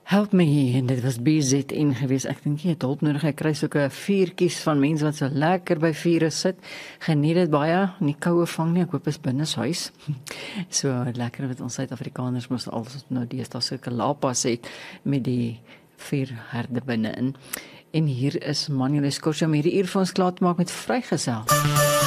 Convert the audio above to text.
Help my hier, en dit was BZN gewees. Ek dink jy het hulp nodig. Ek kry soeke vuurtjies van mense wat so lekker by vure sit. Geniet dit baie, nie koue vang nie. Ek hoop is binnenshuis. So lekker wat ons Suid-Afrikaners mos al nou deesdae sulke lapas het met die vuurherde binne-in. En hier is Manuel Escortia om hierdie uur vir ons klaar te maak met vrygesel.